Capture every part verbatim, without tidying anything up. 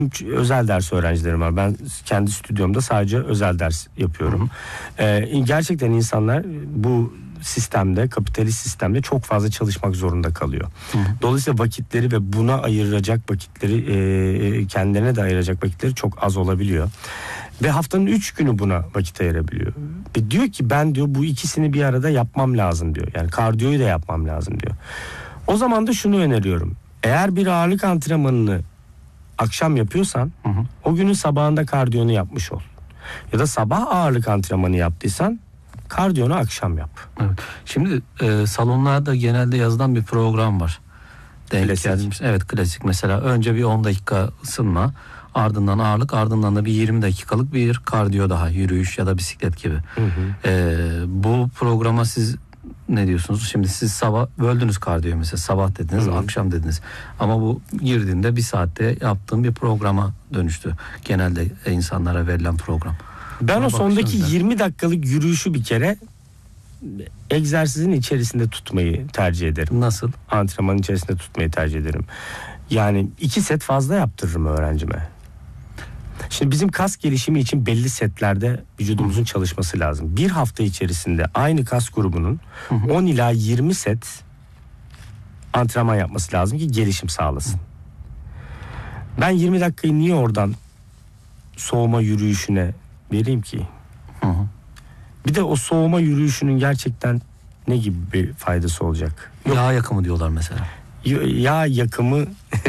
Özel ders öğrencilerim var. Ben kendi stüdyomda sadece özel ders yapıyorum. Hı hı. Ee, gerçekten insanlar bu sistemde, kapitalist sistemde çok fazla çalışmak zorunda kalıyor. Hı hı. Dolayısıyla vakitleri ve buna ayıracak vakitleri, e, kendilerine de ayıracak vakitleri çok az olabiliyor. Ve haftanın üç günü buna vakit ayırabiliyor. Ve diyor ki ben diyor bu ikisini bir arada yapmam lazım diyor. Yani kardiyoyu da yapmam lazım diyor. O zaman da şunu öneriyorum. Eğer bir ağırlık antrenmanını akşam yapıyorsan, hı hı, o günün sabahında kardiyonu yapmış ol. Ya da sabah ağırlık antrenmanı yaptıysan kardiyonu akşam yap. Evet. Şimdi e, salonlarda genelde yazılan bir program var. Denk klasik. Gelmiş. Evet, klasik. Mesela önce bir on dakika ısınma, ardından ağırlık, ardından da bir yirmi dakikalık bir kardiyo daha, yürüyüş ya da bisiklet gibi. Hı hı. E, bu programa siz ne diyorsunuz? Şimdi siz sabah böldünüz kardiyoyu, mesela sabah dediniz, hı-hı, akşam dediniz. Ama bu girdiğinde bir saatte yaptığım bir programa dönüştü. Genelde insanlara verilen program. Ben Buna o sondaki baksanıza. yirmi dakikalık yürüyüşü bir kere egzersizin içerisinde tutmayı tercih ederim. Nasıl? Antrenmanın içerisinde tutmayı tercih ederim. Yani iki set fazla yaptırırım öğrencime. Şimdi bizim kas gelişimi için belli setlerde vücudumuzun çalışması lazım. Bir hafta içerisinde aynı kas grubunun hı hı. on ila yirmi set antrenman yapması lazım ki gelişim sağlasın. Ben yirmi dakikayı niye oradan soğuma yürüyüşüne vereyim ki? Hı hı. Bir de o soğuma yürüyüşünün gerçekten ne gibi bir faydası olacak? Yok. Yağ yakımı diyorlar mesela. Yağ yakımı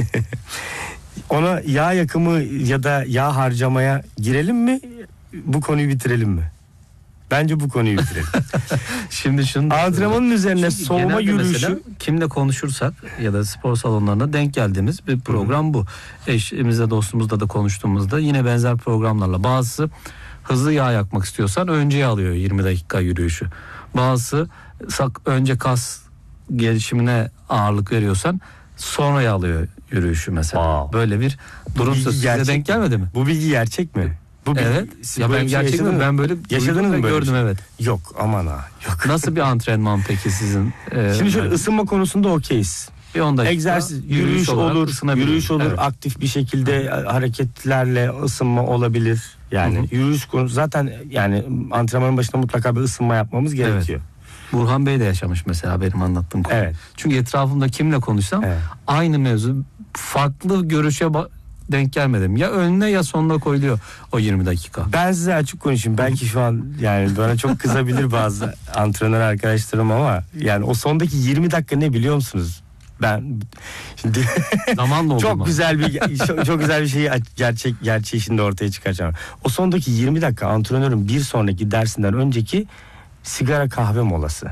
ona yağ yakımı ya da yağ harcamaya girelim mi? Bu konuyu bitirelim mi? Bence bu konuyu bitirelim. Şimdi şunu antrenmanın üzerine Çünkü soğuma yürüyüşü, kimle konuşursak ya da spor salonlarında denk geldiğimiz bir program hı, bu. Eşimizle, dostumuzla da konuştuğumuzda yine benzer programlarla, bazısı hızlı yağ yakmak istiyorsan önceye alıyor yirmi dakika yürüyüşü. Bazısı önce kas gelişimine ağırlık veriyorsan sonraya alıyor yürüyüşü mesela. Aa, böyle bir durum söz. Size denk gelmedi mi? Bu bilgi gerçek mi? Bu bilgi, evet. Ya ben gerçekten ben böyle yaşadınız mı, gördüm, evet. Yok aman ha. Yok. Nasıl bir antrenman peki sizin? E, Şimdi şöyle ısınma konusunda okeyiz. Bir on dakika egzersiz, yürüyüş, yürüyüş olur, yürüyüş olur, evet, aktif bir şekilde hı, hareketlerle ısınma olabilir. Yani hı hı, yürüyüş konusu zaten, yani antrenmanın başında mutlaka bir ısınma yapmamız gerekiyor. Evet. Burhan Bey de yaşamış mesela benim anlattığım konu. Evet. Çünkü etrafımda kimle konuşsam evet, aynı mevzu, farklı görüşe ba- denk gelmedim. Ya önüne ya sonuna koyuluyor o yirmi dakika. Ben size açık konuşayım. Belki şu an yani bana çok kızabilir bazı antrenör arkadaşlarım ama yani o sondaki yirmi dakika ne biliyor musunuz? Ben şimdi zamanla çok mu? güzel bir çok, çok güzel bir şeyi gerçek gerçeği şimdi ortaya çıkaracağım. O sondaki yirmi dakika antrenörün bir sonraki dersinden önceki sigara kahve molası.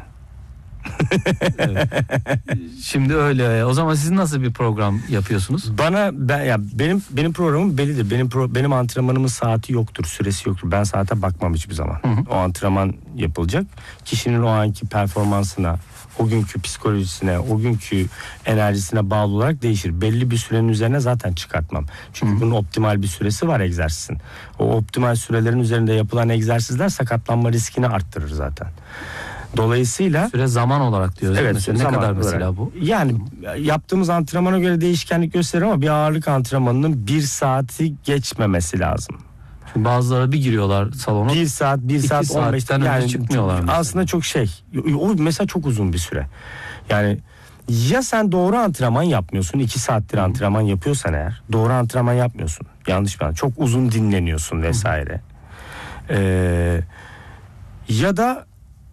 Evet. Şimdi öyle. O zaman siz nasıl bir program yapıyorsunuz? Bana ben ya benim benim programım bellidir. Benim pro, benim antrenmanımın saati yoktur, süresi yoktur. Ben saate bakmam hiçbir zaman. Hı hı. O antrenman yapılacak. Kişinin o anki performansına, o günkü psikolojisine, o günkü enerjisine bağlı olarak değişir. Belli bir sürenin üzerine zaten çıkartmam. Çünkü hı, bunun optimal bir süresi var egzersizin. O optimal sürelerin üzerinde yapılan egzersizler sakatlanma riskini arttırır zaten. Dolayısıyla süre zaman olarak diyoruz. Evet, mesela ne kadar olarak, mesela bu? Yani yaptığımız antrenmana göre değişkenlik gösterir ama bir ağırlık antrenmanının bir saati geçmemesi lazım. Çünkü bazıları bir giriyorlar salona. Bir saat, bir saat on beş dakika yani çıkmıyorlar. Aslında çok şey. O mesela çok uzun bir süre. Yani ya sen doğru antrenman yapmıyorsun, iki saattir hı, antrenman yapıyorsan eğer, doğru antrenman yapmıyorsun. Yanlış bir, çok uzun dinleniyorsun vesaire. Ee, ya da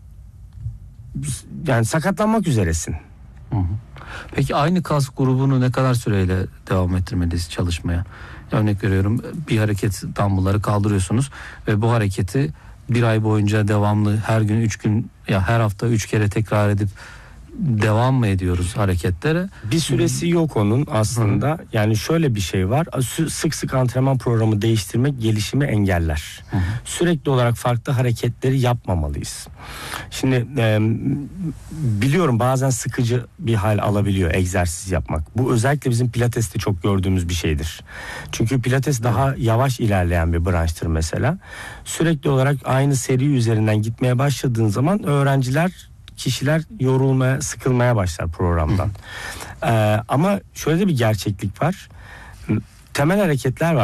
yani sakatlanmak üzeresin. Hı hı. Peki aynı kas grubunu ne kadar süreyle devam ettirmeliyiz çalışmaya? Örnek veriyorum, bir hareket, dumbbellları kaldırıyorsunuz ve bu hareketi bir ay boyunca devamlı her gün üç gün ya her hafta üç kere tekrar edip devam mı ediyoruz hareketlere? Bir süresi yok onun aslında. Hı. Yani şöyle bir şey var. Sık sık antrenman programı değiştirmek gelişimi engeller. Hı. Sürekli olarak farklı hareketleri yapmamalıyız. Şimdi e, biliyorum bazen sıkıcı bir hal alabiliyor egzersiz yapmak. Bu özellikle bizim pilateste çok gördüğümüz bir şeydir. Çünkü pilates daha yavaş ilerleyen bir branştır mesela. Sürekli olarak aynı seri üzerinden gitmeye başladığın zaman öğrenciler, kişiler yorulmaya, sıkılmaya başlar programdan. Ee, ama şöyle de bir gerçeklik var. Temel hareketler var.